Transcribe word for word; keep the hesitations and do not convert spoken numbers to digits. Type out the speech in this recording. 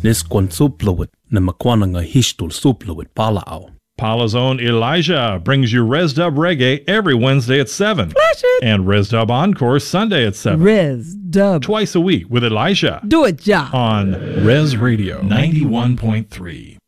Niskwan suplawit na makwananga hishtul suplawit palao. Paula's own Elijah brings you Res Dub Reggae every Wednesday at seven. Flash it. And Res Dub Encore Sunday at seven. Res Dub. Twice a week with Elijah. Do it, ja. On Res Radio ninety-one point three.